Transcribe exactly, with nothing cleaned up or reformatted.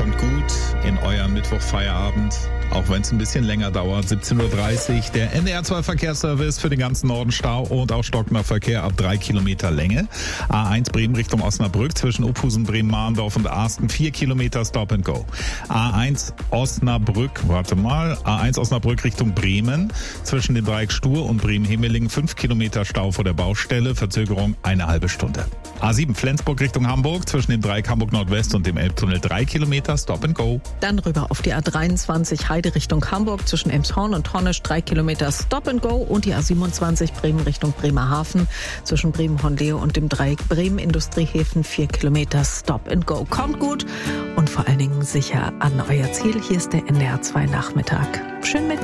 Kommt gut in euren Mittwochfeierabend, auch wenn es ein bisschen länger dauert. siebzehn Uhr dreißig, der N D R zwei Verkehrsservice für den ganzen Norden Stau und auch stockender Verkehr ab drei Kilometer Länge. A eins Bremen Richtung Osnabrück zwischen Uphusen, Bremen-Mahndorf und Arsten vier Kilometer Stop and Go. A eins Osnabrück, warte mal, A eins Osnabrück Richtung Bremen zwischen dem Dreieck Stur und Bremen-Himmelingen fünf Kilometer Stau vor der Baustelle, Verzögerung eine halbe Stunde. A sieben Flensburg Richtung Hamburg zwischen dem Dreieck Hamburg Nordwest und dem Elbtunnel drei Kilometer Stop and Go. Dann rüber auf die A dreiundzwanzig Heide Richtung Hamburg zwischen Elmshorn und Hornisch drei Kilometer Stop and Go und die A siebenundzwanzig Bremen Richtung Bremerhaven zwischen Bremen-Hornlehe und dem Dreieck Bremen Industriehäfen vier Kilometer Stop and Go. Kommt gut und vor allen Dingen sicher an euer Ziel. Hier ist der N D R zwei Nachmittag. Schön mit